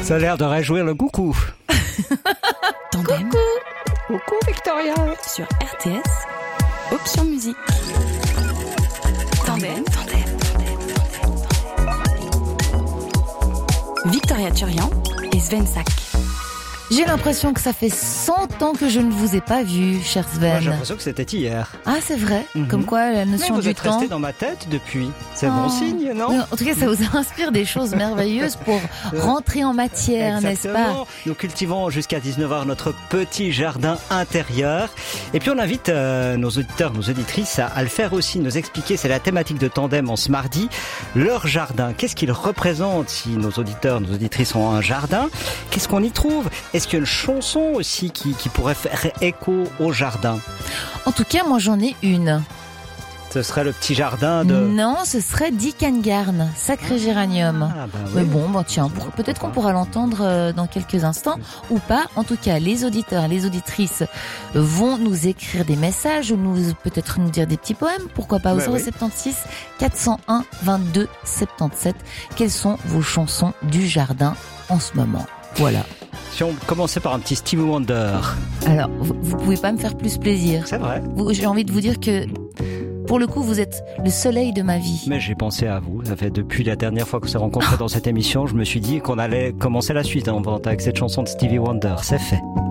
Ça a l'air de réjouir le coucou. Tandem. Coucou Victoria. Sur RTS, option musique. Tandem. Victoria Turian et Sven Sack. J'ai l'impression que ça fait 100 ans que je ne vous ai pas vu, cher Sven. Moi, j'ai l'impression que c'était hier. Ah, c'est vrai. Comme quoi, la notion Mais vous du êtes temps... resté dans ma tête depuis. C'est bon signe, non? Oui, en tout cas, ça vous inspire des choses merveilleuses pour rentrer en matière, n'est-ce pas? Nous cultivons jusqu'à 19h notre petit jardin intérieur. Et puis on invite nos auditeurs, nos auditrices à le faire aussi, nous expliquer, c'est la thématique de Tandem en ce mardi, leur jardin. Qu'est-ce qu'il représente si nos auditeurs, nos auditrices ont un jardin? Qu'est-ce qu'on y trouve? Est-ce qu'il y a une chanson aussi qui pourrait faire écho au jardin? En tout cas, moi j'en ai une. Ce serait le petit jardin de... Non, ce serait Dick Angarn, Sacré Géranium. Ah, bah oui. Mais bon, tiens, peut-être qu'on pourra l'entendre dans quelques instants ou pas. En tout cas, les auditeurs, les auditrices vont nous écrire des messages ou peut-être nous dire des petits poèmes. Pourquoi pas au 076 401 22 77. Quelles sont vos chansons du jardin en ce moment? Voilà. Si on commençait par un petit Stevie Wonder. Alors, vous pouvez pas me faire plus plaisir. C'est vrai. J'ai envie de vous dire que, pour le coup, vous êtes le soleil de ma vie. Mais j'ai pensé à vous. Ça fait depuis la dernière fois qu'on s'est rencontrés dans cette émission, je me suis dit qu'on allait commencer la suite avec cette chanson de Stevie Wonder. C'est fait.